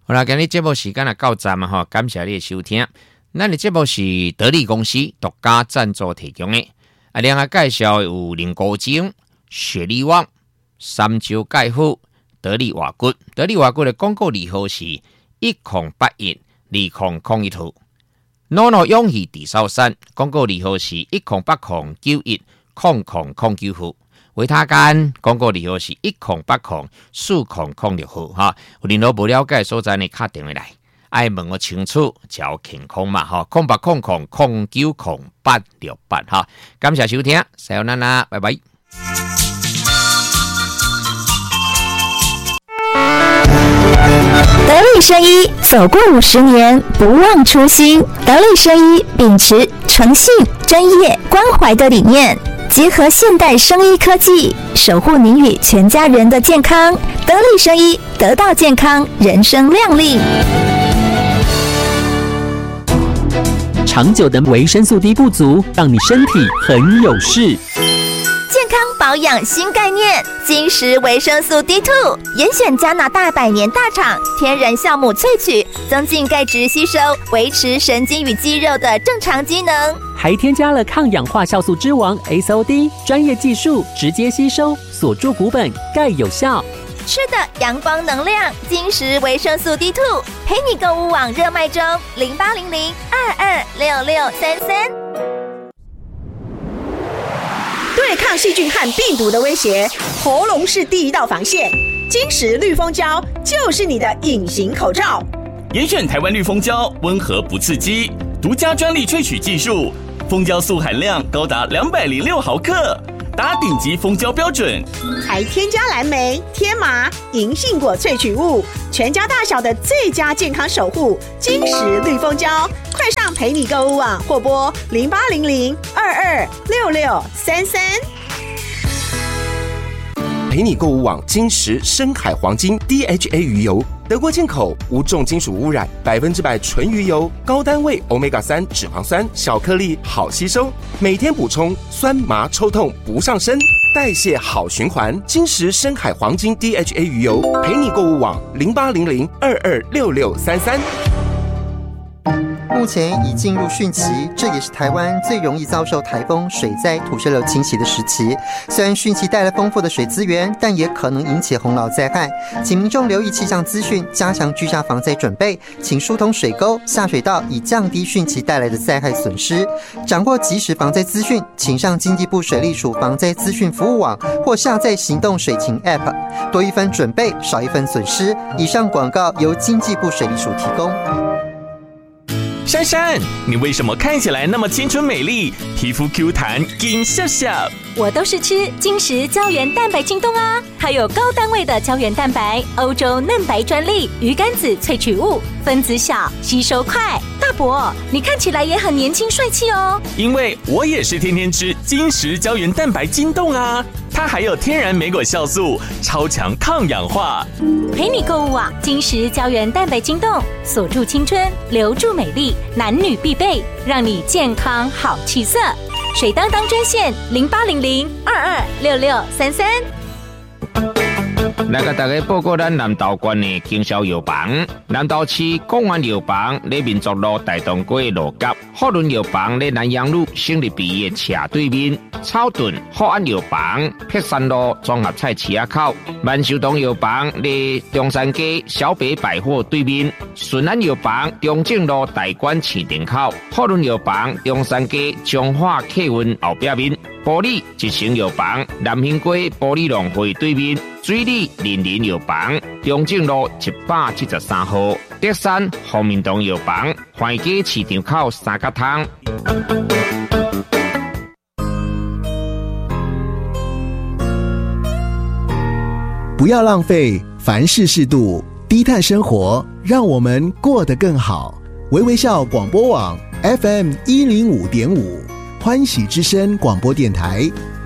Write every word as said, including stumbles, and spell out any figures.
好啦，今日节目时间也到站啊，感谢你的收听。咱的节目是得力公司独家赞助提供的。啊，另外介绍有零古精、雪力旺、三九钙护、得力瓦骨。得力瓦骨的广告利号是一零八一二零零一号。Nono 勇气地少山广告利号是一零八零九一零零零九号。维他干广告利号是一零八零四零零六号。哈，有任何不了解所在呢，打电话来。爱问我清楚，才有健康嘛哈，空八空空空九空八六八哈，感谢收听，さよなら，拜拜。 得力生医走过五十年，不忘初心。得力生医秉持诚信、专业、关怀的理念，结合现代生医科技，守护您与全家人的健康。得力生医，得到健康，人生亮丽。 长久的维生素 D 不足，让你身体很有事。 健康保养新概念，金石维生素 D 二 严选加拿大百年大厂天然酵母萃取，增进钙质吸收，维持神经与肌肉的正常机能， 还添加了抗氧化酵素之王 S O D 专业技术，直接吸收，锁住骨本，钙有效。 吃的阳光能量，金石维生素 D 二 陪你购物网热卖中，零八零零二二六六三三。 对抗细菌和病毒的威胁，喉咙是第一道防线。金石绿蜂胶就是你的隐形口罩。 严选台湾绿蜂胶，温和不刺激，独家专利萃取技术，蜂胶素含量高达两百零六毫克。达顶级蜂胶标准， 还添加蓝莓、天麻、银杏果萃取物，全家大小的最佳健康守护。金石绿蜂胶，快上陪你购物网或拨零八零零二二六六三三。 陪你购物网金石深海黄金 D H A 鱼油，德国进口，无重金属污染，百分之百纯鱼油，高单位 欧米伽三 脂肪酸，小颗粒好吸收，每天补充，酸麻抽痛不上身，代谢好循环。金石深海黄金 D H A 鱼油，陪你购物网零八零零二二六六三三。 目前已进入汛期，这也是台湾最容易遭受台风、水灾、土石流侵袭的时期。虽然汛期带来丰富的水资源，但也可能引起洪涝灾害，请民众留意气象资讯，加强居家防灾准备，请疏通水沟、下水道，以降低汛期带来的灾害损失。掌握即时防灾资讯，请上经济部水利署防灾资讯服务网或下载行动水情 App， 多一分准备，少一分损失。以上广告由经济部水利署提供。 珊珊，你为什么看起来那么青春美丽，皮肤 Q 弹，金笑笑？ 我都是吃金石胶原蛋白晶冻啊，它有高单位的胶原蛋白，欧洲嫩白专利，鱼肝子萃取物，分子小，吸收快。大伯，你看起来也很年轻帅气哦。 因为我也是天天吃金石胶原蛋白晶冻啊，它还有天然莓果酵素，超强抗氧化。 陪你购物网金石胶原蛋白晶冻，锁住青春，留住美丽，男女必备，让你健康好气色。水当当专线零八零零二二六六三三。 来甲大家报告咱南投县的经销药房，南投区公安药房在民族路大东街路角，福伦药房在南阳路胜利毕业斜对面，草屯福安药房碧山路综合菜市口，万寿堂药房在中山街小北百货对面，顺安药房中正路大馆市场口，福伦药房中山街中华客运后壁面，玻璃一成药房南兴街玻璃农会对面，水里林林药房中正路一百七十三号，德山福民堂药房环街市场口三角汤。 不要浪费，凡事适度，低碳生活，让我们过得更好。微微笑广播网 F M 一零五点五，欢喜之声广播电台，